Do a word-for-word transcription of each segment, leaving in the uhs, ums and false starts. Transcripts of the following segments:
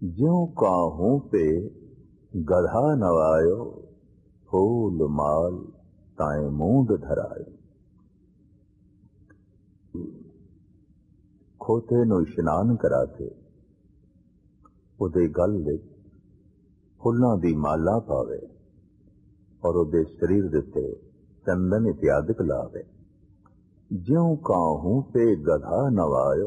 ज्यों काहू पे गधा नवायो, फूल माल ताए मूंद धरायो। ਖੋਤੇ ਨੂੰ ਇਸ਼ਨਾਨ ਕਰਾ ਕੇ ਉਹਦੇ ਗਲ ਵਿੱਚ ਫੁੱਲਾਂ ਦੀ ਮਾਲਾ ਪਾਵੇ ਔਰ ਉਹਦੇ ਸਰੀਰ ਦੇ ਉੱਤੇ ਚੰਦਨ ਇਤਿਆਦਿਕ ਲਾਵੇ। ਜਿਉਂ ਕਾਹੂ ਤੇ ਗਧਾ ਨਵਾਇਓ,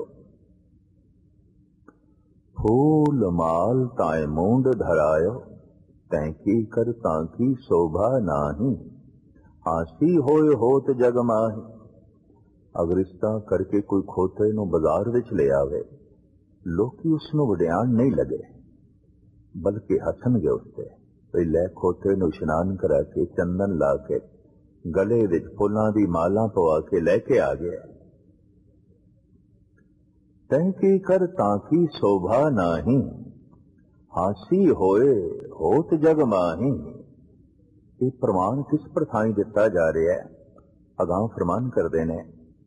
ਫੂਲ ਮਾਲ ਤਾਏ ਮੂੰਡ ਧਰਾਇਓ। ਤੈਂ ਕੀ ਕਰ ਤਾਂ ਕੀ शोभा नाही, हासी होए होत जग माही। अगर इस तरह करके कोई खोते ਨੂੰ ਬਾਜ਼ਾਰ ਵਿੱਚ ਲੈ ਆਵੇ, ਲੋਕੀ ਉਸ ਨੂੰ ਵਡਿਆਣ ਨਹੀਂ ਲਗੇ ਬਲਕਿ ਹੱਸਣਗੇ ਉਸ ਤੇ। ਪਹਿਲੇ ਖੋਤੇ ਨੂੰ ਇਸ਼ਨਾਨ ਕਰਾ ਕੇ ਚੰਦਨ ਲਾ ਕੇ ਗਲੇ ਵਿੱਚ ਫੁੱਲਾਂ ਦੀ ਮਾਲਾ ਪਵਾ ਕੇ ਲੈ ਕੇ ਆ ਗਿਆ। ਤੈਂ ਕੀ ਕਰ ਤਾਂ ਕੀ शोभा नाही, हासी होए होत जग माही। ਇਹ ਪ੍ਰਮਾਣ ਕਿਸ ਪ੍ਰਥਾਈ ਦਿੱਤਾ ਜਾ ਰਿਹਾ ਹੈ? ਅਗਾਂਹ ਫਰਮਾਨ ਕਰਦੇ ਨੇ,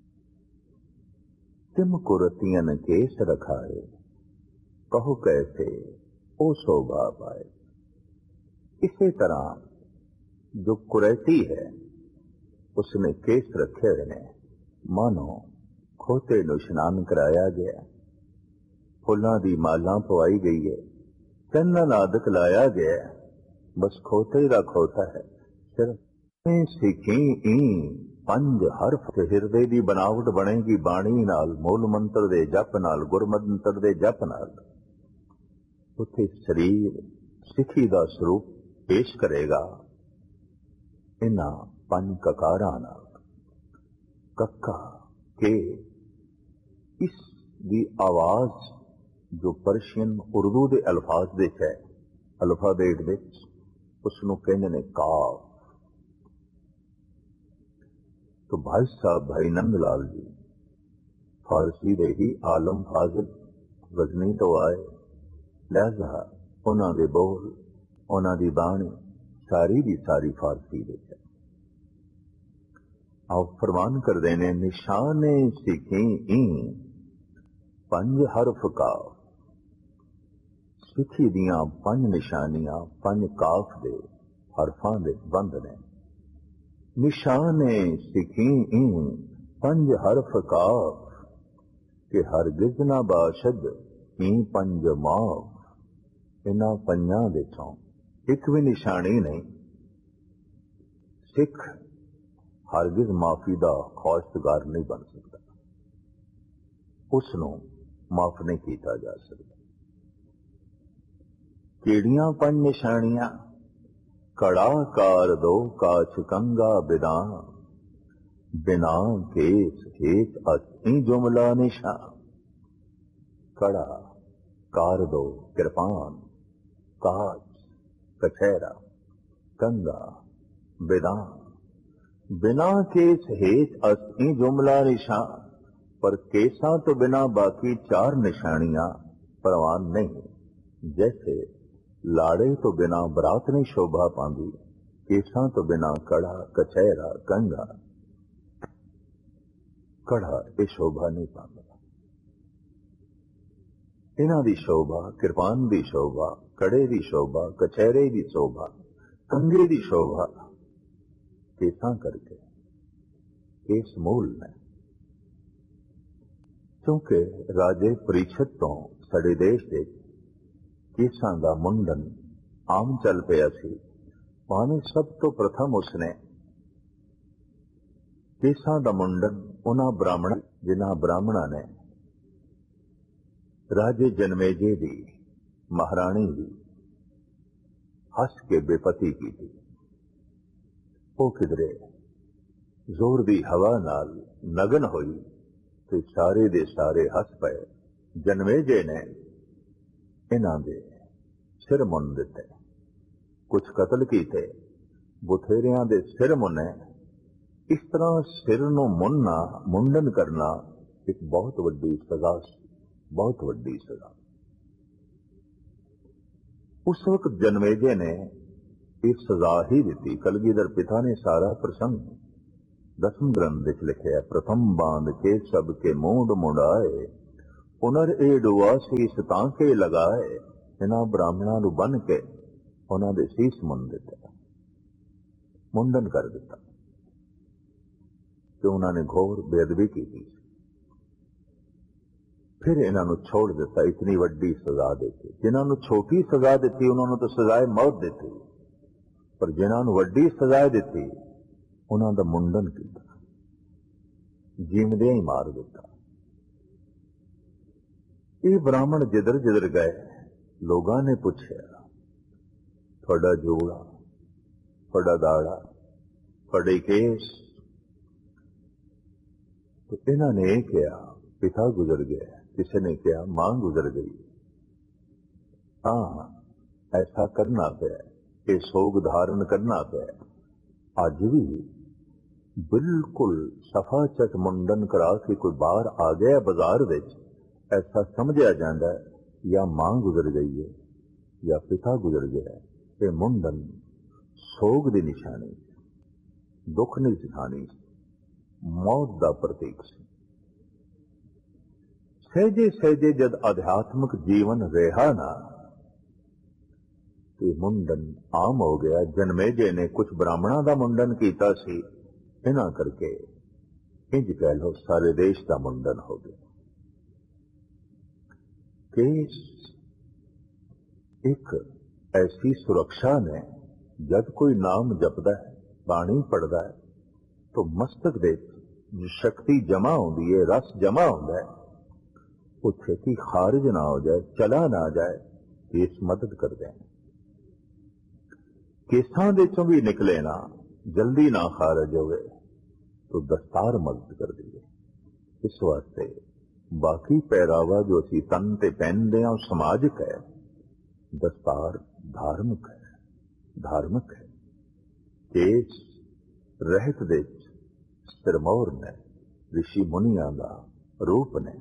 तिम कुरतियन केस रखाए, कहो कैसे ओ शोभा पाए। इसी तरह जो कुरैती है उसने केस रखे हुए ने, मानो खोते ਨੂੰ ਇਸ਼ਨਾਨ ਕਰਾਇਆ ਗਿਆ, ਫੁੱਲਾਂ ਦੀ ਮਾਲਾ ਪਵਾਈ ਗਈ ਹੈ, ਚੰਦਨ ਆਦਿਕ ਲਾਇਆ ਗਿਆ। ਬਸ ਖੋਤੇ ਦਾ ਖੋਤਾ ਹੈ। ਸਿਰਫ ਸਿੱਖੀ ਈ ਪੰਜ ਹਰਫ ਤੇ ਹਿਰਦੇ ਦੀ ਬਣਾਵਟ ਬਣੇਗੀ ਬਾਣੀ ਨਾਲ, ਮੂਲ ਮੰਤਰ ਦੇ ਜਪ ਨਾਲ, ਗੁਰਮੰਤਰ ਦੇ ਜਪ ਨਾਲ। ਉੱਥੇ ਸਰੀਰ ਸਿੱਖੀ ਦਾ ਸਰੂਪ ਪੇਸ਼ ਕਰੇਗਾ ਇਹਨਾਂ ਪੰਜ ਕਕਾਰਾਂ ਨਾਲ। ਕੱਕਾ ਕੇ ਇਸ ਦੀ ਆਵਾਜ਼ ਜੋ ਪਰਸ਼ੀਅਨ ਉਰਦੂ ਦੇ ਅਲਫਾਜ਼ ਵਿੱਚ ਹੈ, ਅਲਫਾਬੇਟ ਵਿੱਚ, ਉਸ ਨੂੰ ਕਹਿੰਦੇ ਨੇ ਕਾਫ। तो भाई साहब भाई नंदलाल जी फारसी ਦੇ ਹੀ ਆਲਮ ਫਾਜ਼ਿਲ ਗਜ਼ਨੀ ਤੋਂ ਆਏ, ਲਿਹਾਜ਼ਾ ਉਹਨਾਂ ਦੇ ਬੋਲ, ਉਹਨਾਂ ਦੀ ਬਾਣੀ ਸਾਰੀ ਦੀ ਸਾਰੀ ਫਾਰਸੀ ਵਿੱਚ ਹੈ। ਆਪ ਫਰਮਾਨ ਕਰਦੇ ਨੇ, ਨਿਸ਼ਾਨੇ ਸਿੱਖੀ ਈ ਪੰਜ ਹਰਫ ਕਾਫ। ਸਿੱਖੀ ਦੀਆਂ ਪੰਜ ਨਿਸ਼ਾਨੀਆਂ ਪੰਜ ਕਾਫ ਦੇ ਹਰਫਾਂ ਦੇ ਬੰਦ ਨੇ। निशाने सिखी ईं पंज हरफ काफ, के हरगिज ना बाशद ईं पंज माफ। इन्हां पंजां विचों एक भी निशानी नहीं। सिख हरगिज माफी दा ख्वाहिशगार नहीं बन सकता, उसनूं माफ नहीं कीता जा सकता। किहड़ियां पंज निशानियां? कड़ा कार दो काछ कंगा बिदान, बिना केस हेत असी जुमला निशा। कड़ा कार दो कृपान, काच कछहरा, कंगा बिदान, बिना केस हेत असी जुमला निशा। पर केसा तो बिना बाकी चार निशानियां परवान नहीं। जैसे लाड़े तो बिना बरात नहीं शोभा पांदी, केसा तो बिना कड़ा कचहरा कंगा। कड़ा ये शोभा नहीं पांदा। इन्हां दी शोभा, किरपान दी शोभा, कड़े दी शोभा, कचहरे दी शोभा, कंगे दी शोभा केसा करके केस मूल ने। क्योंकि राजे परीक्षित तो साडे देश दे केसां दा मुंडन आम चल पिया सी। भावें सब तो प्रथम उसने केसां दा मुंडन उन्हां ब्राह्मण जिन्हां ब्राह्मणा ने राजे जनमेजे दी महाराणी दी हस के बेपती की थी। वो किधरे जोर दी हवा नाल नगन होई ते सारे दे सारे हस पे। जनमेजे ने इन्हां दे सिर मुन दिते, कुछ कतल कीते, बुथेरियां दे सिर मुने। इस तरह सिर नूं मुनना, मुंडन करना एक बहुत वड्डी सजा सी, बहुत वड्डी सजा। उस वक्त जनमेजे ने एक सजा ही दी। कलगीधर पिता ने सारा प्रसंग दसम ग्रंथ विच लिखिया। प्रथम बांध के सब के मूंड मुंडाए, पुनर ए डुआ सी सतांके लगाए। ਇਹਨਾਂ ਬ੍ਰਾਹਮਣਾਂ ਨੂੰ ਬੰਨ ਕੇ ਉਹਨਾਂ ਦੇ ਸੀਸ ਮੁੰਨ ਦਿੱਤਾ, ਮੁੰਡਨ ਕਰ ਦਿੱਤਾ ਕਿ ਉਹਨਾਂ ਨੇ ਘੋਰ ਬੇਅਦਬੀ ਕੀਤੀ। ਫਿਰ ਇਹਨਾਂ ਨੂੰ ਛੋੜ ਦਿੱਤਾ, ਇਤਨੀ ਵੱਡੀ ਸਜ਼ਾ ਦੇ ਕੇ। ਜਿਨ੍ਹਾਂ ਨੂੰ ਛੋਟੀ ਸਜ਼ਾ ਦਿੱਤੀ ਉਹਨਾਂ ਨੂੰ ਤਾਂ ਸਜ਼ਾਏ ਮੌਤ ਦਿੱਤੀ, ਪਰ ਜਿਨ੍ਹਾਂ ਨੂੰ ਵੱਡੀ ਸਜ਼ਾ ਦਿੱਤੀ ਉਹਨਾਂ ਦਾ ਮੁੰਡਨ ਕੀਤਾ, ਜੀਵਦਿਆਂ ਹੀ ਮਾਰ ਦਿੱਤਾ। ਇਹ ਬ੍ਰਾਹਮਣ ਜਿੱਧਰ ਜਿੱਧਰ ਗਏ ਲੋਕਾਂ ਨੇ ਪੁੱਛਿਆ, ਤੁਹਾਡਾ ਜੋੜਾ, ਤੁਹਾਡਾ ਦਾੜਾ, ਤੁਹਾਡੇ ਕੇਸ? तो इन्होंने ये किया, पिता गुजर गया, किसी ने किया मां गुजर गई। हाँ, ऐसा करना पे, ये सोग धारण करना पे। अज भी बिल्कुल सफा चट मुंडन करा के कोई बाहर आ गया बाजार विच, ऐसा समझा जाता है या मां गुजर गई है या पिता गुजर गया है। ये मुंडन सोग की निशानी, दुख की निशानी, मौत का प्रतीक से। सहजे सहजे जद आध्यात्मिक जीवन रहा ना तो मुंडन आम हो गया। जन्मेजे ने कुछ ब्राह्मणों का मुंडन किया सी, इन्हां करके इंज कह लो सारे देश का मुंडन हो गया। केस एक ऐसी सुरक्षा ने, जब कोई नाम जपदा है, बाणी पढ़दा है, तो मस्तक दे शक्ति जमा होती है, रस जमा होता है, वो छेती खारिज ना हो जाए, चला ना जाए, केस मदद करते हैं। केसां दे चों भी निकले ना, जल्दी ना खारिज होवे तो दस्तार मदद कर दी है। इस वास्ते बाकी पहरावा जो असी तन ते पहनते हैं समाजिक है, दस्तार धार्मिक है, धार्मिक है। केस रहत दे सिरमौर ने, ऋषि मुनिया का रूप ने।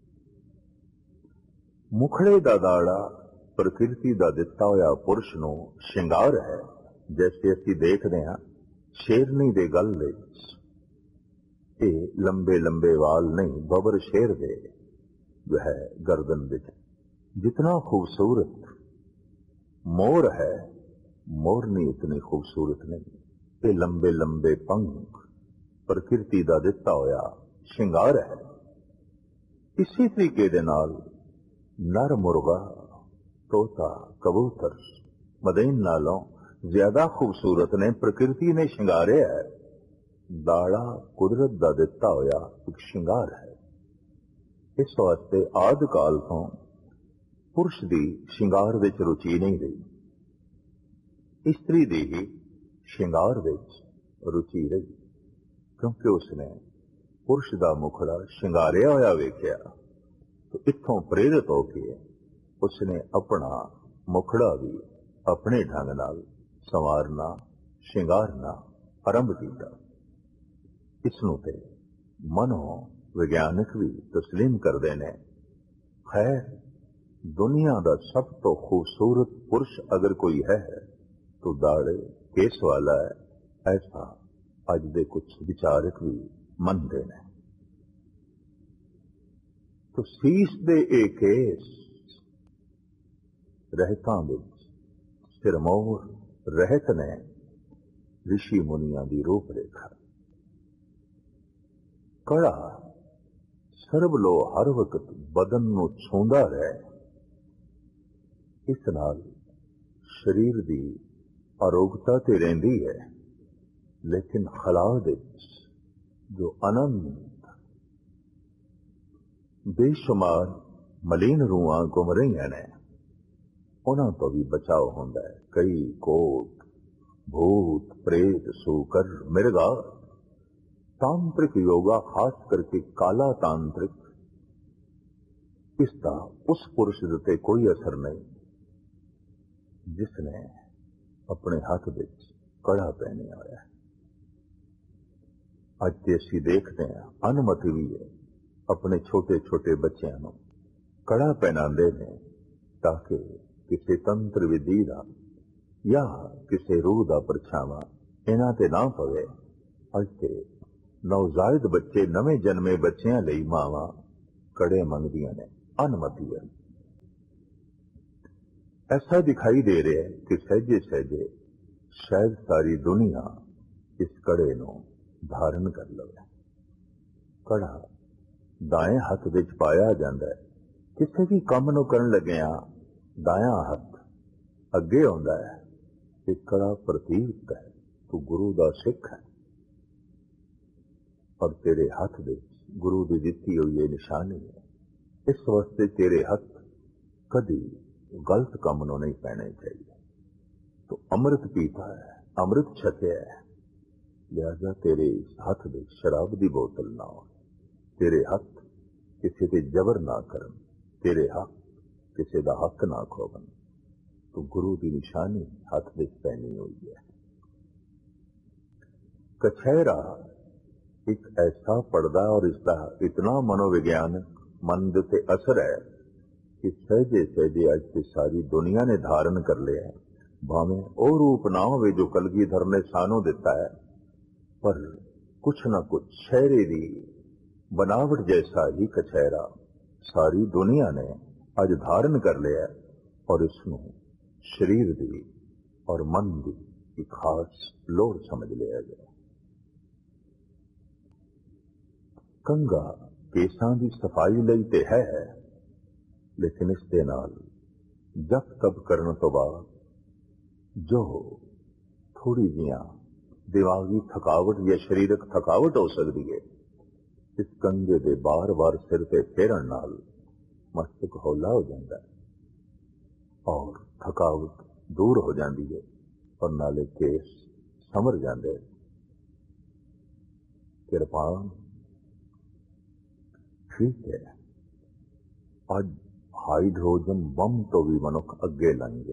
मुखड़े का दाड़ा प्रकृति का दिता होया पुरुष नूं श्रृंगार है। जैसे असी देखते हैं शेरनी दे गल दे ये लंबे लंबे वाल नहीं, बबर शेर दे जो है गर्दन विच। जितना खूबसूरत मोर है, मोरनी इतनी खूबसूरत नहीं। ये लंबे लंबे पंख प्रकृति का दिता होया श्रृंगार है। इसी तरीके दे नाल नर मुर्गा, तोता, कबूतर मदीन नालों ज्यादा खूबसूरत ने, प्रकृति ने श्रृंगारे है। दाड़ा कुदरत का दिता होया एक श्रृंगार है। इस वास्ते आदि काल तो पुरुष की श्रृंगार विच रुचि नहीं रही, स्त्री की ही श्रृंगार विच रुचि रही, क्योंकि उसने पुरुष का मुखड़ा श्रृंगारिया होया वेख्या। तो इत्थों प्रेरित होकर उसने अपना मुखड़ा भी अपने ढंग नाल संवारना, श्रृंगारना आरंभ किया। इसनूं ते मनो विज्ञानिक भी तस्लीम करते हैं। खैर, दुनिया का सब तो खूबसूरत पुरुष अगर कोई है तो दाड़े केस वाला है, ऐसा अज दे कुछ विचारक भी मनते हैं। तो सीस दे एक केस रहतां विच सिरमौर रहत ने ऋषि मुनिया की रूपरेखा। कड़ा सरबलो हर वक्त बदन नूं छूंदा रहे, इस नाल शरीर की अरोगता ते रहिंदी है, लेकिन खला दे जो अनंत बेशुमार मलीन रूहां घुम रही ने, उन्हां तो भी बचाव होंदा है। कई कोट भूत प्रेत सूकर मिर्गा। तांत्रिक योगा, खास करके काला तांत्रिक, इसका उस पुरुष उत्ते कोई असर नहीं जिसने अपने हाथ विच कड़ा पहने होया है। अज असीं देखते हैं अनुमति भी है अपने छोटे छोटे बच्चों को कड़ा पहनाते हैं ताकि किसी तंत्र विधि का या किसी रूह का परछावा इन्हां ते ना पवे। अज ते नवजायद बच्चे, नवे जन्मे बच्चों लई मावां कड़े मंगदियां ने, अनुमति है। ऐसा दिखाई दे रहा है कि सहजे सहजे शायद सारी दुनिया इस कड़े नूं धारण कर लवे। कड़ा दाएं हथ विच पाया जांदा है। किसी भी काम नूं करन लगिया दायां हथ अगे आउंदा है। ये कड़ा प्रतीक है तू गुरु दा सिख है और तेरे हथ विच गुरु दी दित्ती हुई ये निशानी है। इस वास्ते तेरे हथ कभी गलत काम नूं नहीं पैने चाहिए। तो अमृत पीता है, अमृत छकिया है, लिहाजा तेरे इस हथ विच शराब दी बोतल ना हो। तेरे हथ किसी ते जबर ना करन, तेरे हथ किसी दा हक ना खोवन। तो गुरु की निशानी हाथ में पहनी हुई है। कछहरा एक ऐसा पर्दा और इसका इतना मनोविज्ञानक मन के असर है कि सहजे सहजे अज से सारी दुनिया ने धारण कर लिया है। भावें ओ रूप ना हो जो कलगीधर ने सानू दिता है, पर कुछ ना कुछ शहरे की बनावट जैसा ही कछहरा सारी दुनिया ने अज धारण कर लिया है और इसनों शरीर की और मन की एक खास लोड़ समझ लिया गया। कंगा केसां की सफाई लई ते है, लेकिन इस दे नाल जप तप करने तो बाद जो थोड़ी जियां दिमागी थकावट या शरीरक थकावट हो सकती है, इस कंगे दे बार बार सिर ते फेरन नाल मस्तक हौला हो जाता है और थकावट दूर हो जाती है और नाले केस समर जाते। किरपान ठीक है, अज हाइड्रोजन बम तो भी मनुख अगे लाएंगे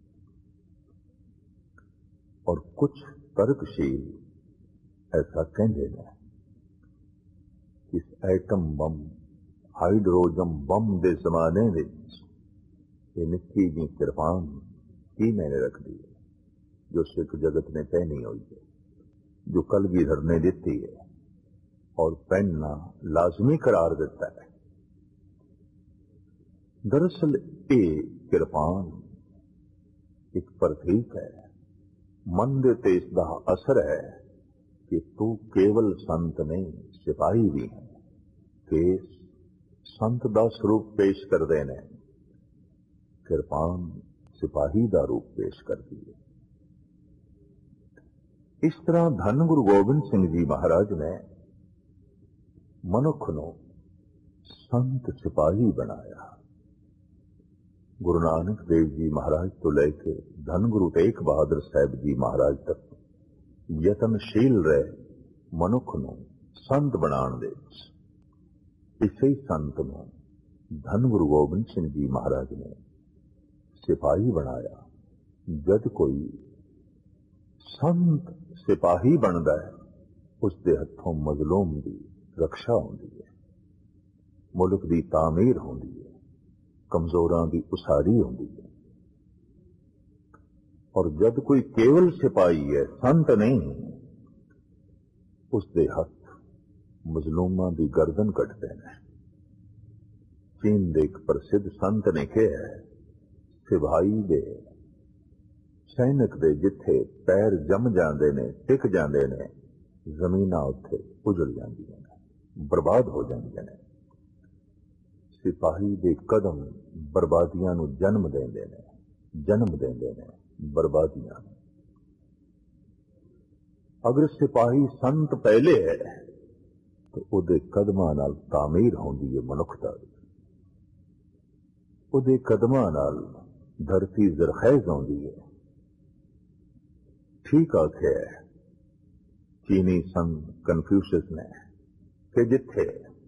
और कुछ तर्कशील ऐसा कहते हैं कि इस एटम बम हाइड्रोजन बम के जमाने में ये निक्की जी किरपान की मैंने रख दी है, जो सिख जगत ने पहनी हुई है, जो कलगीधर ने दी है और पहनना लाजमी करार देता है। दरअसल ये किरपान एक प्रतीक है, मन दे ते इसका असर है कि तू केवल संत नहीं सिपाही भी है। केस संत का स्वरूप पेश कर देने, किरपान सिपाही का रूप पेश करती है। इस तरह धन गुरु गोबिंद सिंह जी महाराज ने मनुख को संत सिपाही बनाया। गुरु नानक देव जी महाराज तो लेके धन गुरु तेग बहादुर साहब जी महाराज तक यतनशील रहे मनुख को संत बनाने दे। इसे संत को धन गुरु गोबिंद सिंह जी महाराज ने सिपाही बनाया। जद कोई संत सिपाही बनता है, उसके हथों मजलूम की रक्षा होती है, मुल्क की तामीर होती है, कमजोरां की उसारी होती है। और जब कोई केवल सिपाही है, संत नहीं, उसके हथ मजलूमां की गर्दन कटते हैं। चीन के एक प्रसिद्ध संत ने कहा है, सिपाही दे सैनिक दे जिथे पैर जम जाते ने, टिक जाते ने, जमीन उत्थे उजड़ जांदियां ने, बर्बाद हो जांदियां ने। सिपाही दे कदम बर्बादियां नूं जन्म देंदे ने, जन्म देंदे ने बर्बादियां। अगर सिपाही संत पहले है तो उहदे कदमां नाल तामीर होंदी है मनुखता दी, उहदे कदमां नाल धरती जरखैज होंदी है। ठीक आख्या है चीनी संत कन्फ्यूशियस ने कि जिथे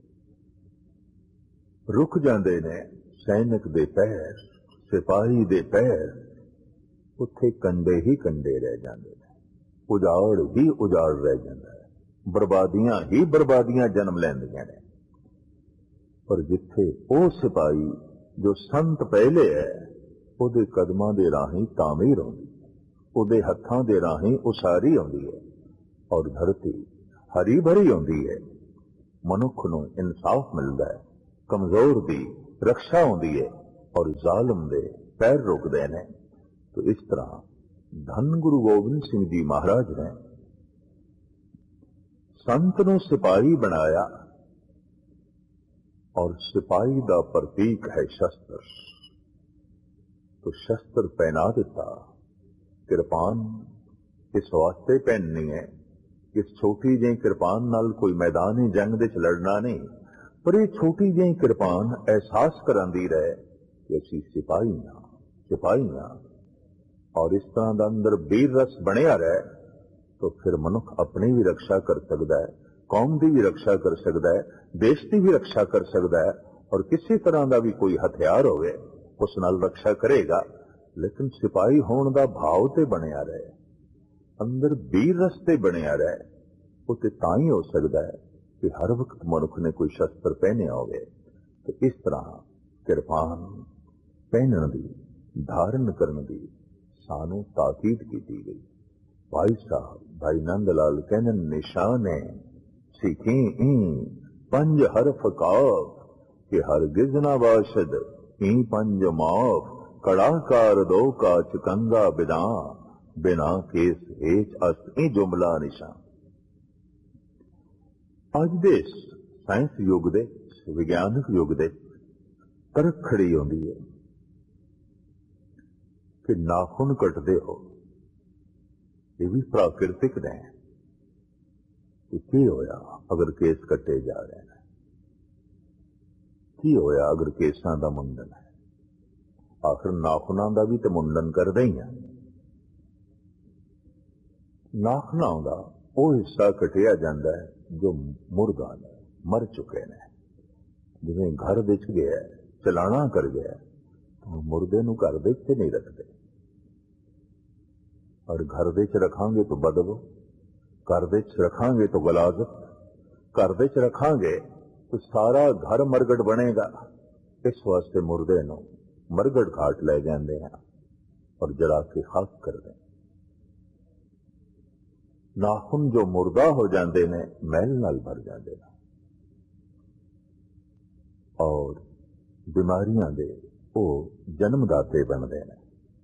रुक जाते ने सैनिक दे पैर, सिपाही दे पैर, उत्थे कंडे ही कंडे रह जाते हैं, उजाड़ ही उजाड़ रह जाता है, बर्बादियां ही बर्बादियां जन्म लैंदियां ने। पर जिथे वो सिपाही जो संत पहले है, उहदे कदमां दे राही तामीर होंदी है, उहदे हत्थां दे राही उसारी होंदी है और धरती हरी भरी होंदी है। मनुख नूं इंसाफ मिलता है, कमजोर की रक्षा होंदी है और जालम दे पैर रोकते हैं। तो इस तरह धन गुरु गोबिंद सिंह जी महाराज ने संत नूं सिपाही बनाया और सिपाही का प्रतीक है शस्त्र। तो शस्त्र पहना दिता। कृपान इस वास्ते पहननी है कि छोटी जी कृपान नाल कोई मैदान जंग दे लड़ना नहीं, पर यह छोटी जी कृपान एहसास करांदी रहे कि असी सिपाही हाँ सिपाही हाँ। और इस तरह का अंदर वीर रस बनिया रहे तो फिर मनुख अपनी भी रक्षा कर सकता है, कौम की भी रक्षा कर सकता है, देश की भी रक्षा कर सकता है, और किसी तरह का भी कोई हथियार होवे उस नाल रक्षा करेगा। लेकिन सिपाही होने का भाव ते बनिया रहे, अंदर वीर रस ते बनिया रहे, वो ते तां ही हो सकता है कि हर वक्त मनुख ने कोई शस्त्र पहने होवे। तो इस तरह कृपान पहनने की, धारण करने की सानू ताकीद की गई। भाई साहब भाई नंद लाल कहने निशाने सीखी ई पंज हरफ काफ कि हर गिजना बाशद ई पंज माफ कड़ाकार दो का चकंगा बिना बिना केस हेच अस्त ई जुमला निशान। अज दे साइंस युग दे विज्ञानिक युग दे तरक खड़ी होती है कि नाखून कटते हो, ये भी प्राकृतिक ने कि की होया अगर केस कटे जा रहे हैं, की होया अगर केसां दा मुंडन है। आखिर नाखूनां दा भी तो मुंडन करदे ही हैं। नाखूनां दा वो हिस्सा कटिया जाता है जो मुर्दा ने मर चुके ने। जिवें घर विच गया चलाना कर गया तो मुर्दे नूं घर दे विच नहीं रखते, और घर दे च रखांगे तो बदबू, घर दे च रखांगे तो गलाजत, घर दे च रखांगे तो सारा घर मरगट बनेगा। इस वास्ते मुर्दे नूं मरगट घाट ले जाते हैं और जला के खाक कर दें। नाखून जो मुर्दा हो जाते ने मैल नाल भर जाते हैं और बीमारियां दे वो जन्मदाते बनते हैं।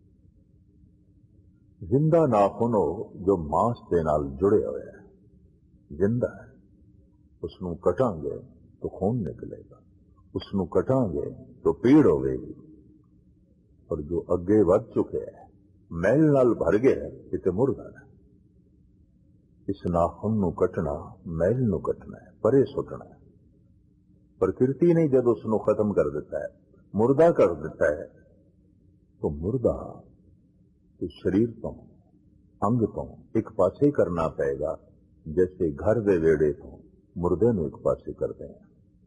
जिंदा नाखून हो जो मांस के नाल जुड़े हुए है, जिंदा है, उसनों कटांगे तो खून निकलेगा, उसनों कटांगे तो पीड़ होगी। और जो अगे बढ़ चुके हैं मैल नाल भर गए इतने मुर्दा है। इस नाखून नूं कटना मैल नूं कटना है, परे सुटना है। प्रकृति ने जब उसनों खत्म कर देता है, मुर्दा कर देता है, तो मुर्दा तो शरीर तो अंग तो एक पासे करना पड़ेगा, जैसे घर दे वेड़े तो मुर्दे नूं एक पासे करते हैं।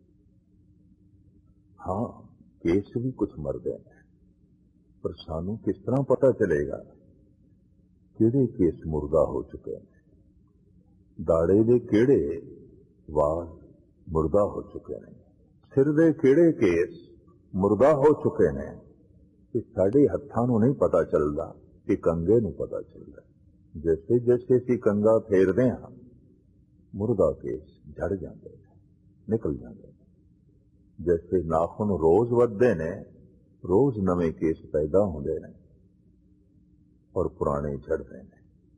हाँ केस भी कुछ मरते हैं, पर सानू किस तरह पता चलेगा किहड़े केस मुर्दा हो चुके हैं, दाड़े दे किहड़े वाल मुर्दा हो चुके हैं, सिर दे किहड़े केस मुर्दा हो चुके हैं। कि साडे हत्थां नूं नहीं पता चलता कि कंगे नूं पता चलता। जैसे जैसे असीं कंगा फेरदे हां मुर्दा केस झड़ जाते हैं, निकल जाते हैं। जैसे नाखून रोज वधदे ने रोज नवे केस पैदा होंदे ने और पुराने झड़दे ने।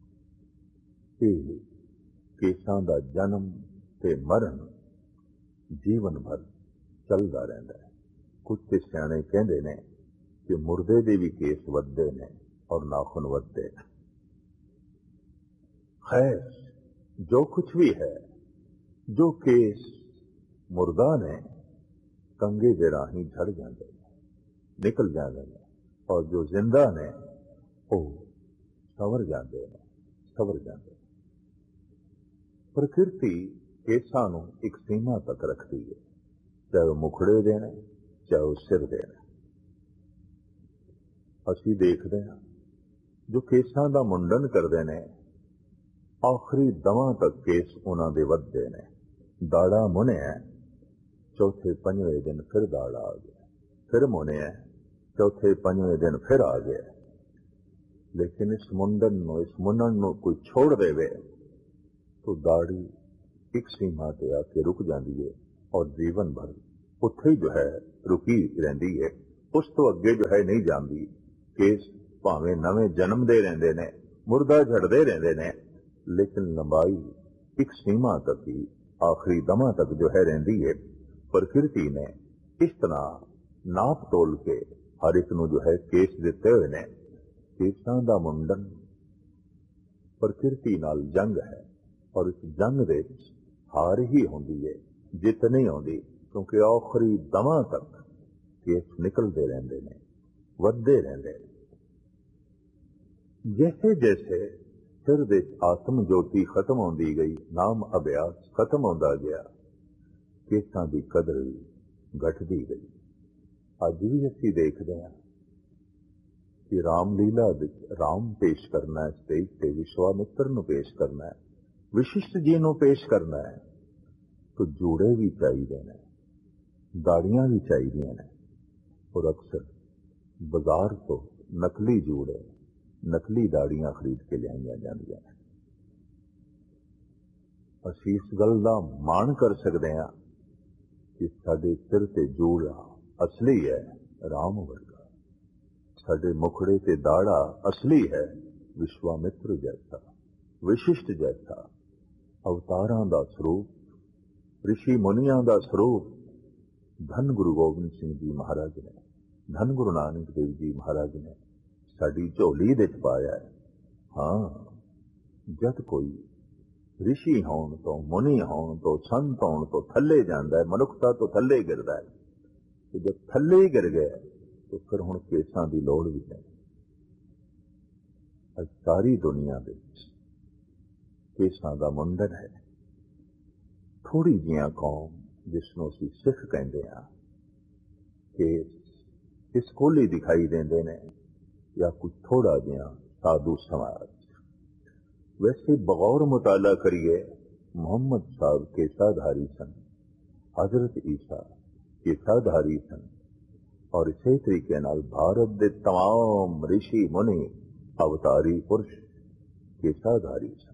ये केसां दा जन्म ते मरण जीवन भर चलदा रहिंदा है। कुछ ते सियाणे कहंदे ने कि मुर्दे दे भी केस वधदे ने और नाखून वधदे ने। खैर जो कुछ भी है, जो केस मुर्दा ने कंगे दे राही झड़ जाते हैं, निकल जाते हैं, और जो जिंदा ने वो सवर जाते हैं, सवर जाते हैं। प्रकृति केसां नूं एक सीमा तक रखती है, चाहे वो मुखड़े देने चाहे वो सिर देने। असी देखते हैं जो केसां दा मुंडन करते हैं आखिरी दवा तक केस उन्हां दे वधदे ने। दाड़ा मुनिया चौथे पंजवें दिन फिर दाड़ा आ गया, फिर मुनिया चौथे पंजवें दिन फिर आ गया। लेकिन इस मुंडन नूं इस मुन्नण नूं कोई छोड़ देवे तो दाढ़ी एक सीमा ते आके रुक जाती है और जीवन भर उत्थे ही जो है रुकी रहती है। ਉਸ ਤੋਂ ਅੱਗੇ ਜੋ ਹੈ ਨਹੀਂ ਜਾਂਦੀ। ਕੇਸ ਭਾਵੇਂ ਨਵੇਂ ਜਨਮਦੇ ਰਹਿੰਦੇ ਨੇ, ਮੁਰਦਾ ਝੜਦੇ ਰਹਿੰਦੇ ਨੇ, ਲੇਕਿਨ ਲੰਬਾਈ ਇੱਕ ਸੀਮਾ ਤੱਕ ਹੀ, ਆਖਰੀ ਦਮਾਂ ਤੱਕ ਜੋ ਹੈ ਰਹਿੰਦੀ ਹੈ। ਪ੍ਰਕਿਰਤੀ ਨੇ ਇਸ ਤਰ੍ਹਾਂ ਨਾਪ ਤੋਲ ਕੇ ਹਰ ਇੱਕ ਨੂੰ ਜੋ ਹੈ ਕੇਸ ਦਿੱਤੇ ਹੋਏ ਨੇ। ਕੇਸਾਂ ਦਾ ਮੁੰਡਨ ਪ੍ਰਕਿਰਤੀ ਨਾਲ ਜੰਗ ਹੈ, ਔਰ ਇਸ ਜੰਗ ਦੇ ਵਿੱਚ ਹਾਰ ਹੀ ਹੁੰਦੀ ਹੈ, ਜਿੱਤ ਨਹੀਂ ਆਉਂਦੀ, ਕਿਉਂਕਿ ਆਖਰੀ ਦਮਾਂ ਤੱਕ ਕੇਸ ਨਿਕਲਦੇ ਰਹਿੰਦੇ ਨੇ, ਵੱਧਦੇ ਰਹਿੰਦੇ ਨੇ। ਜੈਸੇ ਜੈਸੇ ਸਿਰ ਦੇ ਆਤਮ ਜੋਤੀ ਖਤਮ ਹੁੰਦੀ ਗਈ, ਨਾਮ ਅਭਿਆਸ ਖਤਮ ਹੁੰਦਾ ਗਿਆ, ਕੇਸਾਂ ਦੀ ਕਦਰ ਵੀ ਘਟਦੀ ਗਈ। ਅੱਜ ਵੀ ਅਸੀਂ ਦੇਖਦੇ ਹਾਂ ਕਿ ਰਾਮਲੀਲਾ ਵਿੱਚ ਰਾਮ ਪੇਸ਼ ਕਰਨਾ ਹੈ, ਸਟੇਜ ਤੇ ਵਿਸ਼ਵਾਮਿੱਤਰ ਨੂੰ ਪੇਸ਼ ਕਰਨਾ ਹੈ, ਵਿਸ਼ਿਸ਼ਟ ਜੀ ਨੂੰ ਪੇਸ਼ ਕਰਨਾ ਹੈ, ਤਾਂ ਜੋੜੇ ਵੀ ਚਾਹੀਦੇ ਨੇ, ਦਾੜੀਆਂ ਵੀ ਚਾਹੀਦੀਆਂ ਨੇ। ਔਰ ਅਕਸਰ ਬਾਜ਼ਾਰ ਤੋਂ ਨਕਲੀ ਜੋੜੇ, ਨਕਲੀ ਦਾੜੀਆਂ ਖਰੀਦ ਕੇ ਲਿਆਈਆਂ ਜਾਂਦੀਆਂ ਨੇ। ਅਸੀਂ ਇਸ ਗੱਲ ਦਾ ਮਾਣ ਕਰ ਸਕਦੇ ਹਾਂ ਕਿ ਸਾਡੇ ਸਿਰ ਤੇ ਜੋੜਾ ਅਸਲੀ ਹੈ, ਰਾਮ ਵਰਗਾ। ਸਾਡੇ ਮੁਖੜੇ ਤੇ ਦਾੜਾ ਅਸਲੀ ਹੈ, ਵਿਸ਼ਵਾਮਿੱਤਰ ਜੈਸਾ, ਵਿਸ਼ਿਸ਼ਟ ਜੈਸਾ। ਅਵਤਾਰਾਂ ਦਾ ਸਰੂਪ, ਰਿਸ਼ੀ ਮੁਨੀਆਂ ਦਾ ਸਰੂਪ ਧੰਨ ਗੁਰੂ ਗੋਬਿੰਦ ਸਿੰਘ ਜੀ ਮਹਾਰਾਜ ਨੇ, ਧੰਨ ਗੁਰੂ ਨਾਨਕ ਦੇਵ ਜੀ ਮਹਾਰਾਜ ਨੇ ਸਾਡੀ ਝੋਲੀ ਦੇ ਚ ਪਾਇਆ ਹੈ। ਹਾਂ, ਜਦ ਕੋਈ ਰਿਸ਼ੀ ਹੋਣ ਤੋਂ, ਮੁਨੀ ਹੋਣ ਤੋਂ, ਸੰਤ ਹੋਣ ਤੋਂ ਥੱਲੇ ਜਾਂਦਾ ਹੈ, ਮਨੁੱਖਤਾ ਤੋਂ ਥੱਲੇ ਗਿਰਦਾ ਹੈ, ਤੇ ਜਦ ਥੱਲੇ ਹੀ ਗਿਰ ਗਿਆ ਤਾਂ ਫਿਰ ਹੁਣ ਕੇਸਾਂ ਦੀ ਲੋੜ ਵੀ ਨਹੀਂ। ਅੱਜ ਸਾਰੀ ਦੁਨੀਆ ਵਿੱਚ ਕੇਸਾਂ ਦਾ ਮੁੰਡਨ ਹੈ। ਥੋੜੀ ਜਿਹੀਆਂ ਕੌਮ, ਜਿਸ ਨੂੰ ਅਸੀਂ ਸਿੱਖ ਕਹਿੰਦੇ ਹਾਂ, ਕੇਸ ਇਸ ਕੋਲੀ ਦਿਖਾਈ ਦਿੰਦੇ ਨੇ, ਜਾਂ ਕੁਝ ਥੋੜਾ ਜਿਹਾ ਸਾਧੂ ਸਮਾਜ। ਵੈਸੇ ਬਗੌਰ ਮੁਤਾਲਾ ਕਰੀਏ, ਮੁਹੰਮਦ ਸਾਹਿਬ ਕੇਸਾਧਾਰੀ ਸਨ, ਹਜ਼ਰਤ ਈਸਾ ਕੇਸਾਧਾਰੀ ਸਨ, ਔਰ ਇਸੇ ਤਰੀਕੇ ਨਾਲ ਭਾਰਤ ਦੇ तमाम ਰਿਸ਼ੀ ਮੁਨੀ ਅਵਤਾਰੀ ਪੁਰਸ਼ ਕੇਸਾਧਾਰੀ ਸਨ।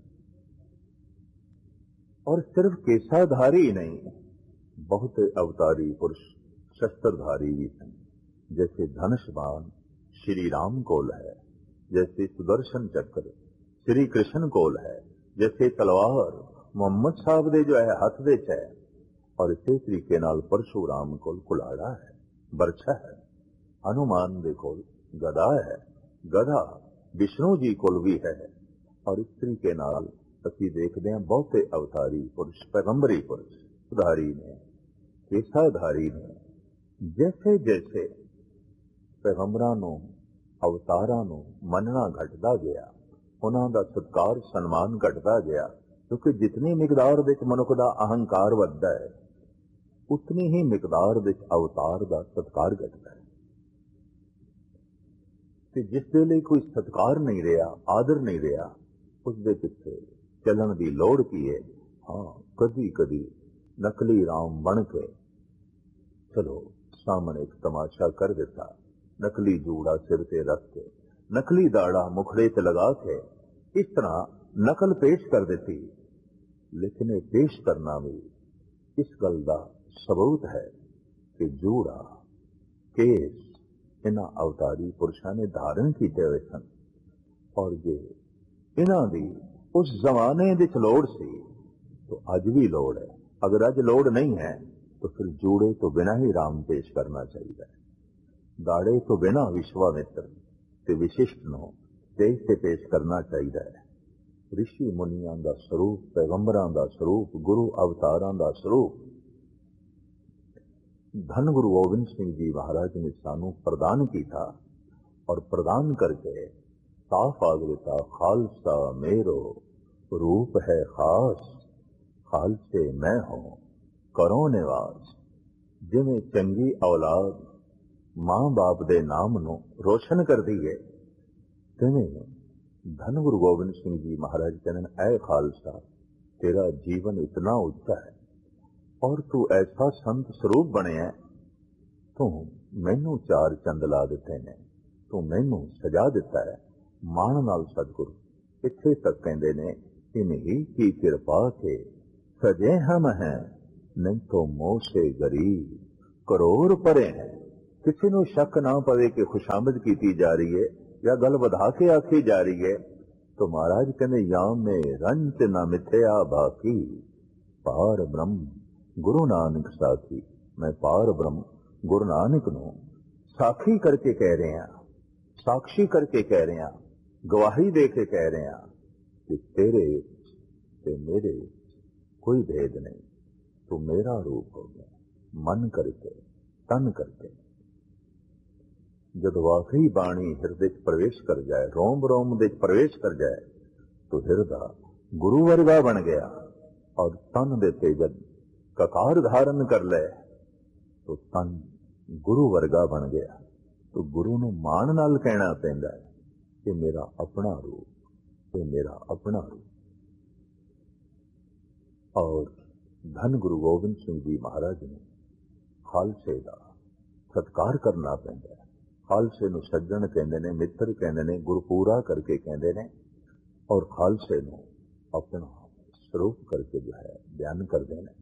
ਔਰ ਸਿਰਫ ਕੇਸਾਧਾਰੀ ਨਹੀਂ, ਬਹੁਤੇ ਅਵਤਾਰੀ ਪੁਰਸ਼ ਸ਼ਸਤਰਧਾਰੀ ਵੀ ਸਨ। जैसे धनुष बाण श्री राम कोल है, जैसे सुदर्शन चक्र श्री कृष्ण कोल है, जैसे तलवार मोहम्मद साहब दे जो है हथ विच है, और इसे तरीके नाल परशुराम कोल कुलाड़ा है, बरछा है। हनुमान दे कोल गदा है, गधा विष्णु जी कोल भी है। और इस तरीके नाल असीं देखते हैं बहुते अवतारी पुरुष, पैगंबरी पुरुष उधारी ने, केसाधारी ने। जैसे जैसे पैगंबरां नूं, अवतारां नूं मनना घटदा गया, उन्हां दा सत्कार सन्मान घटदा गया, क्योंकि जितनी मिकदार विच मनुख दा अहंकार वधदा है, उतनी ही मिकदार विच अवतार दा सत्कार घटदा है। ते जिस दे लई कोई सत्कार नहीं रहा, आदर नहीं रहा, उस दे पिछे चलण दी लोड़ की है। हाँ, कदी कदी नकली राम बन के चलो सामने एक तमाशा कर दिता, नकली जूड़ा सिर ते रख के, नकली दाड़ा मुखड़े ते लगा के, इस तरह नकल पेश कर देती। लेकिन ये पेश करना भी इस गल दा सबूत है कि जूड़ा, केस इन्हां अवतारी पुरुषां ने धारण कीते हुए सन, और जे इन्हां दी उस जमाने विच लोड़ सी तो अज भी लोड़ है। अगर अज लोड़ नहीं है तो फिर जूड़े तो बिना ही राम पेश करना चाहिए, दाड़े तो बिना विश्वामित्र ते विशिष्ट नो तेज से पेश करना चाहिए। ऋषि मुनियां दा स्वरूप, पैगंबरां दा स्वरूप, गुरु अवतारां दा स्वरूप धन गुरु गोबिंद सिंह जी महाराज ने सानू प्रदान किया, और प्रदान करके साफ आग दिता, खालसा मेरो रूप है खास, खालसे मैं हूं करो निवास। जिवें चंगी औलाद मां बाप दे नाम नूं रोशन करदी है, तिवें धन गुरु गोबिंद सिंह जी महाराज कहने, ऐ खालसा तेरा जीवन इतना उच्चा है और तू ऐसा संत स्वरूप बने है, तू मैनू चार चंद ला दिते ने, तू मैनू सजा दिता है। मान नाल सतगुरु इत्थे तक कहंदे ने, इन्हीं की कृपा के सजे हम हैं, नहीं तो मोह से गरीब करोड़ परे हैं। किसी ਨੂੰ शक ना पवे कि खुशामद की जा रही है या गल वधा के आखी जा रही है, तो महाराज कहते याम में रंच ना मिथ्या बाकी, पार ब्रह्म गुरु नानक साखी। मैं पार ब्रह्म गुरु नानक नूं साखी करके कह रहे हैं, साक्षी करके कह रहे हैं, गवाही दे के कह रहे हैं कि तेरे ते मेरे कोई भेद नहीं, तू मेरा रूप हो गया मन करके तन करके। जब वाकई बाणी हिरदे च प्रवेश कर जाए, रोम रोम दे प्रवेश कर जाए, तो हिरदा गुरु वर्गा बन गया। और तन दे ते जब ककार धारण कर ले तो तन गुरु वर्गा बन गया। तो गुरु नूं मान नाल कहना पैंदा है कि मेरा अपना रूप, ये मेरा अपना रूप। और धन गुरु गोबिंद सिंह जी महाराज ने खालसे का सत्कार करना पैंदा है। खालसे नूं सज्जण कहंदे ने, मित्र कहंदे ने, गुरपूरा करके कहंदे ने। और खालसे नूं अपना स्वरूप करके जो है बयान करते हैं।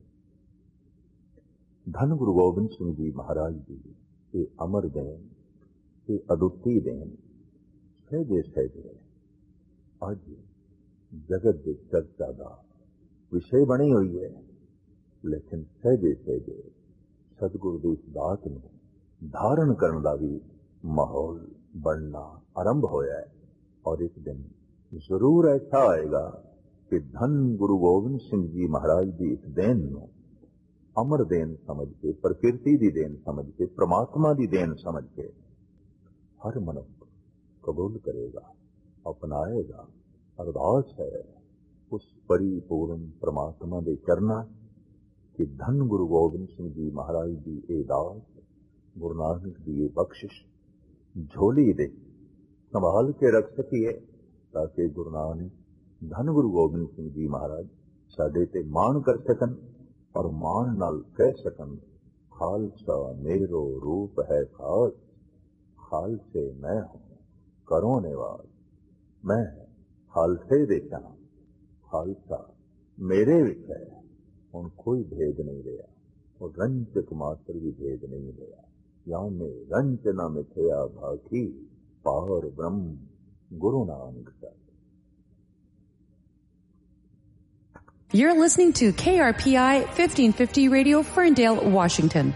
धन गुरु गोबिंद सिंह जी महाराज जी ये अमर देन, ये अदुੱਤੀ देन सहजे सहजे अज जगत की चर्चा का विषय बनी हुई है। लेकिन सहजे सहजे सतगुरु की इस दात नूं धारण करने का भी माहौल बनना आरंभ होया है। और एक दिन जरूर ऐसा आएगा कि धन गुरु गोबिंद सिंह जी महाराज की इस देन नूं अमर देन समझ के, प्रकृति की देन समझ के, परमात्मा की देन समझ के हर मनुष्य कबूल करेगा, अपनाएगा। अरदास है उस परिपूर्ण परमात्मा के चरना कि धन गुरु गोबिंद सिंह जी महाराज की ये दात, गुरु नानक की ये बख्शिश झोली दे संभाल के रख सकिए, ताकि गुरु नानक धन गुरु गोबिंद सिंह जी महाराज साडे ते मान कर सकन और मान नाल कह सकन, खालसा मेरो रूप है खास, खालसे मैं हूं करो निवास। मैं खालसे देखा, खालसा मेरे विच है, हुण कोई भेद नहीं रहा, और रंचक मात्र भी भेद नहीं रहा। या में रंच न मिथ्या भाखी, पार ब्रह्म गुरु नानक साखी। You're listening to K R P I fifteen fifty Radio, Ferndale, Washington.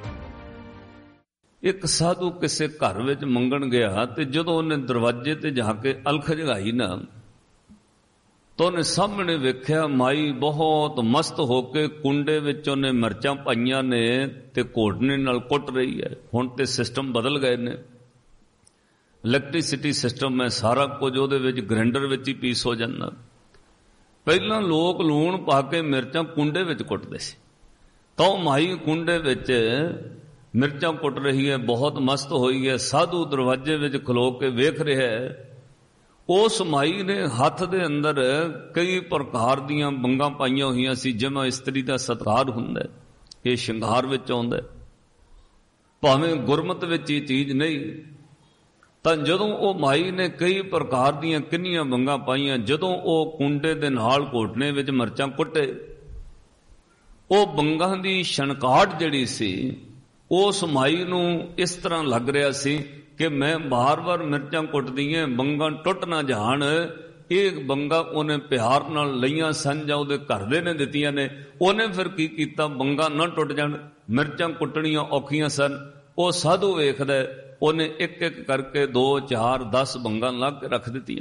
ਇੱਕ ਸਾਧੂ ਕਿਸੇ ਘਰ ਵਿੱਚ ਮੰਗਣ ਗਿਆ ਤੇ ਜਦੋਂ ਉਹਨੇ ਦਰਵਾਜ਼ੇ ਤੇ ਜਾ ਕੇ ਅਲਖ ਜਗਾਈ ਨਾ, ਤਾਂ ਉਹਨੇ ਸਾਹਮਣੇ ਵੇਖਿਆ ਮਾਈ ਬਹੁਤ ਮਸਤ ਹੋ ਕੇ ਕੁੰਡੇ ਵਿੱਚ ਉਹਨੇ ਮਿਰਚਾਂ ਪਾਈਆਂ ਨੇ ਤੇ ਘੋਟਣੇ ਨਾਲ ਕੁੱਟ ਰਹੀ ਹੈ। ਹੁਣ ਤੇ ਸਿਸਟਮ ਬਦਲ ਗਏ ਨੇ, ਇਲੈਕਟ੍ਰਿਸਿਟੀ ਸਿਸਟਮ ਹੈ, ਸਾਰਾ ਕੁਝ ਉਹਦੇ ਵਿੱਚ ਗ੍ਰਾਈਂਡਰ ਵਿੱਚ ਹੀ ਪੀਸ ਹੋ ਜਾਂਦਾ। ਪਹਿਲਾਂ ਲੋਕ ਲੂਣ ਪਾ ਕੇ ਮਿਰਚਾਂ ਕੁੰਡੇ ਵਿੱਚ ਕੁੱਟਦੇ ਸੀ, ਤਾਂ ਉਹ ਮਾਈ ਕੁੰਡੇ ਵਿੱਚ ਮਿਰਚਾਂ ਕੁੱਟ ਰਹੀ ਹੈ, ਬਹੁਤ ਮਸਤ ਹੋਈ ਹੈ। ਸਾਧੂ ਦਰਵਾਜ਼ੇ ਵਿੱਚ ਖਲੋ ਕੇ ਵੇਖ ਰਿਹਾ ਹੈ। ਉਸ ਮਾਈ ਨੇ ਹੱਥ ਦੇ ਅੰਦਰ ਕਈ ਪ੍ਰਕਾਰ ਦੀਆਂ ਬੰਗਾਂ ਪਾਈਆਂ ਹੋਈਆਂ ਸੀ, ਜਿਵੇਂ ਇਸਤਰੀ ਦਾ ਸਤਿਕਾਰ ਹੁੰਦਾ, ਇਹ ਸ਼ਿੰਗਾਰ ਵਿੱਚ ਆਉਂਦਾ। ਭਾਵੇਂ ਗੁਰਮਤ ਵਿੱਚ ਇਹ ਚੀਜ਼ ਨਹੀਂ, ਤਾਂ ਜਦੋਂ ਉਹ ਮਾਈ ਨੇ ਕਈ ਪ੍ਰਕਾਰ ਦੀਆਂ ਕਿੰਨੀਆਂ ਬੰਗਾਂ ਪਾਈਆਂ, ਜਦੋਂ ਉਹ ਕੁੰਡੇ ਦੇ ਨਾਲ ਘੋਟਣੇ ਵਿੱਚ ਮਿਰਚਾਂ ਕੁੱਟੇ, ਉਹ ਬੰਗਾਂ ਦੀ ਛਣਕਾਹਟ ਜਿਹੜੀ ਸੀ ਉਸ ਮਾਈ ਨੂੰ ਇਸ ਤਰ੍ਹਾਂ ਲੱਗ ਰਿਹਾ ਸੀ ਕਿ ਮੈਂ ਬਾਰ-ਬਾਰ ਮਿਰਚਾਂ ਕੁੱਟਦੀਆਂ, ਬੰਗਾਂ ਟੁੱਟ ਨਾ ਜਾਣ। ਇਹ ਬੰਗਾਂ ਉਹਨੇ ਪਿਆਰ ਨਾਲ ਲਈਆਂ ਸਨ ਜਾਂ ਉਹਦੇ ਘਰ ਦੇ ਨੇ ਦਿੱਤੀਆਂ ਨੇ। ਉਹਨੇ ਫਿਰ ਕੀ ਕੀਤਾ, ਬੰਗਾਂ ਨਾ ਟੁੱਟ ਜਾਣ, ਮਿਰਚਾਂ ਕੁੱਟਣੀਆਂ ਔਖੀਆਂ ਸਨ। ਉਹ ਸਾਧੂ ਵੇਖਦਾ, ਉਹਨੇ ਇੱਕ ਇੱਕ ਕਰਕੇ ਦੋ ਚਾਰ ਦਸ ਬੰਗਾਂ ਲਾ ਕੇ ਰੱਖ ਦਿੱਤੀਆਂ।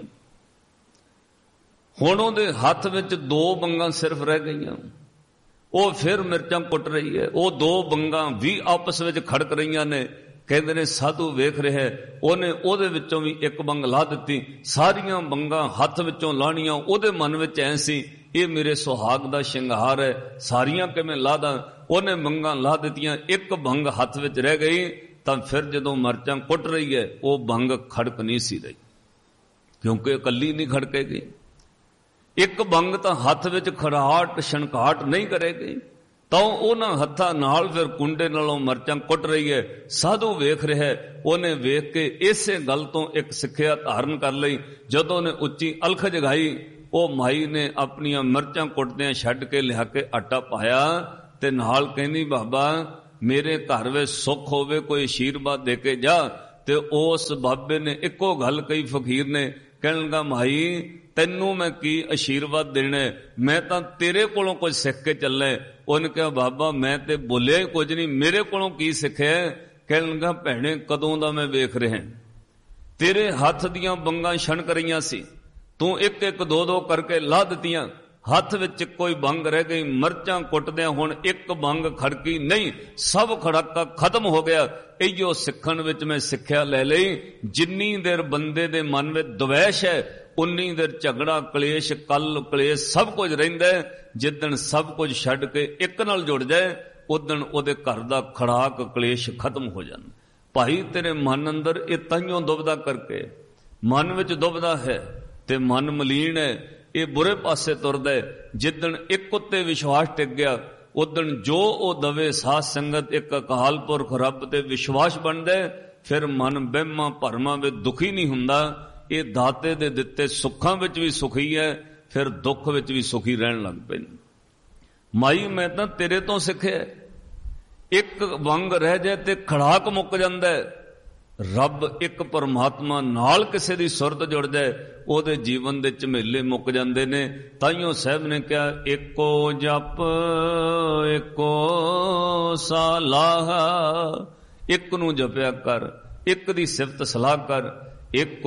ਹੁਣ ਉਹਦੇ ਹੱਥ ਵਿੱਚ ਦੋ ਬੰਗਾਂ ਸਿਰਫ ਰਹਿ ਗਈਆਂ। ਉਹ ਫਿਰ ਮਿਰਚਾਂ ਕੁੱਟ ਰਹੀ ਹੈ, ਉਹ ਦੋ ਬੰਗਾਂ ਵੀ ਆਪਸ ਵਿੱਚ ਖੜਕ ਰਹੀਆਂ ਨੇ। ਕਹਿੰਦੇ ਨੇ ਸਾਧੂ ਵੇਖ ਰਿਹਾ, ਉਹਨੇ ਉਹਦੇ ਵਿੱਚੋਂ ਵੀ ਇੱਕ ਬੰਗ ਲਾ ਦਿੱਤੀ। ਸਾਰੀਆਂ ਬੰਗਾਂ ਹੱਥ ਵਿੱਚੋਂ ਲਾਣੀਆਂ, ਉਹਦੇ ਮਨ ਵਿੱਚ ਐ ਸੀ ਇਹ ਮੇਰੇ ਸੁਹਾਗ ਦਾ ਸ਼ਿੰਗਾਰ ਹੈ, ਸਾਰੀਆਂ ਕਿਵੇਂ ਲਾ ਦਾਂ। ਉਹਨੇ ਬੰਗਾਂ ਲਾ ਦਿੱਤੀਆਂ, ਇੱਕ ਬੰਗ ਹੱਥ ਵਿੱਚ ਰਹਿ ਗਈ। ਤਾਂ ਫਿਰ ਜਦੋਂ ਮਿਰਚਾਂ ਕੁੱਟ ਰਹੀ ਹੈ, ਉਹ ਬੰਗ ਖੜਕ ਨਹੀਂ ਸੀ ਰਹੀ, ਕਿਉਂਕਿ ਇਕੱਲੀ ਨਹੀਂ ਖੜਕੇਗੀ। ਇੱਕ ਬੰਗ ਤਾਂ ਹੱਥ ਵਿੱਚ ਖੜਾਹਟ ਛਣਕਾਹਟ ਨਹੀਂ ਕਰੇਗੀ, ਤਾਂ ਉਹਨਾਂ ਹੱਥਾਂ ਨਾਲ ਫਿਰ ਕੁੰਡੇ ਨਾਲੋਂ ਮਿਰਚਾਂ ਕੁੱਟ ਰਹੀ ਹੈ। ਸਾਧੂ ਵੇਖ ਰਿਹਾ, ਉਹਨੇ ਵੇਖ ਕੇ ਇਸੇ ਗੱਲ ਤੋਂ ਇੱਕ ਸਿੱਖਿਆ ਧਾਰਨ ਕਰ ਲਈ। ਜਦੋਂ ਉਹਨੇ ਉੱਚੀ ਅਲਖ ਜਗਾਈ, ਉਹ ਮਾਈ ਨੇ ਆਪਣੀਆਂ ਮਿਰਚਾਂ ਕੁੱਟਦਿਆਂ ਛੱਡ ਕੇ ਲਿਆ ਕੇ ਆਟਾ ਪਾਇਆ ਤੇ ਨਾਲ ਕਹਿੰਦੀ, ਬਾਬਾ ਮੇਰੇ ਘਰ ਵਿੱਚ ਸੁੱਖ ਹੋਵੇ, ਕੋਈ ਆਸ਼ੀਰਵਾਦ ਦੇ ਕੇ ਜਾ। ਤੇ ਉਸ ਬਾਬੇ ਨੇ ਇੱਕੋ ਗੱਲ ਕਹੀ ਫਕੀਰ ਨੇ, ਕਹਿਣ ਲੱਗਾ ਮਾਈ ਤੈਨੂੰ ਮੈਂ ਕੀ ਆਸ਼ੀਰਵਾਦ ਦੇਣਾ, ਮੈਂ ਤਾਂ ਤੇਰੇ ਕੋਲੋਂ ਕੁਝ ਸਿੱਖ ਕੇ ਚੱਲੇ। ਉਹਨੇ ਕਿਹਾ ਬਾਬਾ ਮੈਂ ਤੇ ਬੋਲਿਆ ਹੀ ਕੁਝ ਨਹੀਂ, ਮੇਰੇ ਕੋਲੋਂ ਕੀ ਸਿੱਖਿਆ? ਕਹਿਣ ਲੱਗਾ ਭੈਣੇ ਕਦੋਂ ਦਾ ਮੈਂ ਵੇਖ ਰਿਹਾ, ਤੇਰੇ ਹੱਥ ਦੀਆਂ ਬੰਗਾਂ ਛਣਕ ਰਹੀਆਂ ਸੀ, ਤੂੰ ਇੱਕ ਇੱਕ ਦੋ ਦੋ ਕਰਕੇ ਲਾ ਦਿੱਤੀਆਂ, ਹੱਥ ਵਿੱਚ ਕੋਈ ਬੰਗ ਰਹਿ ਗਈ, ਮਿਰਚਾਂ ਕੁੱਟਦਿਆਂ ਹੁਣ ਇੱਕ ਬੰਗ ਖੜਕੀ ਨਹੀਂ, ਸਭ ਖੜਾਕਾ ਖਤਮ ਹੋ ਗਿਆ। ਇਹੋ ਸਿੱਖਣ ਵਿੱਚ ਮੈਂ ਸਿੱਖਿਆ ਲੈ ਲਈ, ਜਿੰਨੀ ਦੇਰ ਬੰਦੇ ਦੇ ਮਨ ਵਿੱਚ ਦਵੈਸ਼ ਹੈ ਉਨੀ ਦੇਰ ਝਗੜਾ ਕਲੇਸ਼ ਕੱਲ ਕਲੇਸ਼ ਸਭ ਕੁਝ ਰਹਿੰਦਾ ਹੈ। ਜਿੱਦਣ ਸਭ ਕੁਝ ਛੱਡ ਕੇ ਇੱਕ ਨਾਲ ਜੁੜ ਜਾਏ ਉਦਣ ਉਹਦੇ ਘਰ ਦਾ ਖੜਾਕ ਕਲੇਸ਼ ਖਤਮ ਹੋ ਜਾਂਦਾ। ਭਾਈ ਤੇਰੇ ਮਨ ਅੰਦਰ ਇਹ ਤਾਈਓਂ ਦੁਬਦਾ ਕਰਕੇ, ਮਨ ਵਿੱਚ ਦੁਬਦਾ ਹੈ ਤੇ ਮਨ ਮਲੀਨ ਹੈ, ਇਹ ਬੁਰੇ ਪਾਸੇ ਤੁਰਦਾ ਹੈ। ਜਿੱਦਣ ਇੱਕ ਉੱਤੇ ਵਿਸ਼ਵਾਸ ਟਿਕ ਗਿਆ ਉਦਣ ਜੋ ਉਹ ਦਵੇ ਸਾਧ ਸੰਗਤ ਇੱਕ ਅਕਾਲ ਪੁਰਖ ਰੱਬ ਤੇ ਵਿਸ਼ਵਾਸ ਬਣਦਾ, ਫਿਰ ਮਨ ਵਹਿਮਾਂ ਭਰਮਾਂ ਵਿੱਚ ਦੁਖੀ ਨਹੀਂ ਹੁੰਦਾ। ਇਹ ਦਾਤੇ ਦੇ ਦਿੱਤੇ ਸੁੱਖਾਂ ਵਿੱਚ ਵੀ ਸੁਖੀ ਹੈ, ਫਿਰ ਦੁੱਖ ਵਿੱਚ ਵੀ ਸੁਖੀ ਰਹਿਣ ਲੱਗ ਪੈਂਦਾ। ਮਾਈ ਮੈਂ ਤਾਂ ਤੇਰੇ ਤੋਂ ਸਿੱਖਿਆ, ਇੱਕ ਵੰਗ ਰਹਿ ਜਾਏ ਤੇ ਖੜਾਕ ਮੁੱਕ ਜਾਂਦਾ ਹੈ। ਰੱਬ ਇੱਕ ਪਰਮਾਤਮਾ ਨਾਲ ਕਿਸੇ ਦੀ ਸੁਰਤ ਜੁੜ ਜਾਏ ਉਹਦੇ ਜੀਵਨ ਦੇ ਝਮੇਲੇ ਮੁੱਕ ਜਾਂਦੇ ਨੇ। ਤਾਈਓ ਸਾਹਿਬ ਨੇ ਕਿਹਾ ਏਕੋ ਜਪ ਏਕੋ ਸਲਾਹ, ਇੱਕ ਨੂੰ ਜਪਿਆ ਕਰ, ਇੱਕ ਦੀ ਸਿਫਤ ਸਲਾਹ ਕਰ। ਇੱਕ